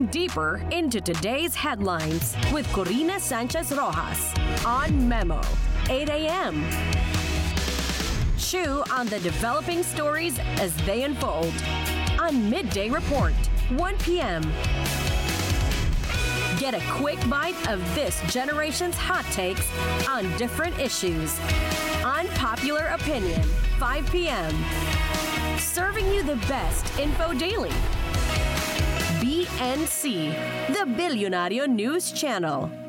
Deeper into today's headlines with Corina Sanchez Rojas on Memo, 8 a.m. Chew on the developing stories as they unfold on Midday Report, 1 p.m. Get a quick bite of this generation's hot takes on different issues. Unpopular opinion, 5 p.m. Serving you the best info daily. BNC, the Billionario News Channel.